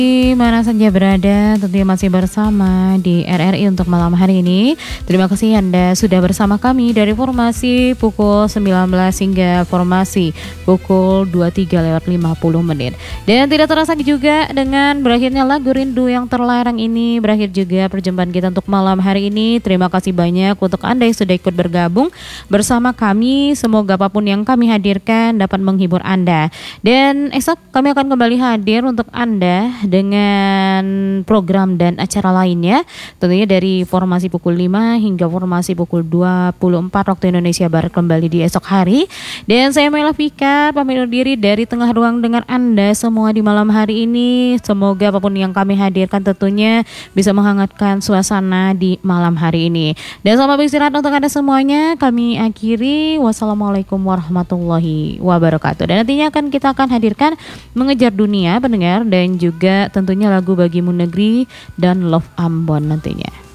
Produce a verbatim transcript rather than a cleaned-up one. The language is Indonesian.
Di mana saja berada, tentunya masih bersama di R R I untuk malam hari ini. Terima kasih Anda sudah bersama kami dari formasi pukul sembilan belas hingga formasi pukul dua puluh tiga lewat lima puluh menit. Dan tidak terasa juga dengan berakhirnya lagu rindu yang terlarang ini, berakhir juga perjumpaan kita untuk malam hari ini. Terima kasih banyak untuk Anda yang sudah ikut bergabung bersama kami. Semoga apapun yang kami hadirkan dapat menghibur Anda. Dan esok kami akan kembali hadir untuk Anda dengan program dan acara lainnya, tentunya dari formasi pukul lima hingga formasi pukul dua puluh empat waktu Indonesia Barat kembali di esok hari. Dan saya Mela Vika pamit undur diri dari tengah ruang dengan Anda semua di malam hari ini. Semoga apapun yang kami hadirkan tentunya bisa menghangatkan suasana di malam hari ini. Dan selamat beristirahat untuk Anda semuanya. Kami akhiri, wassalamualaikum warahmatullahi wabarakatuh. Dan nantinya akan kita akan hadirkan Mengejar Dunia pendengar, dan juga tentunya lagu Bagimu Negeri dan Love Ambon nantinya.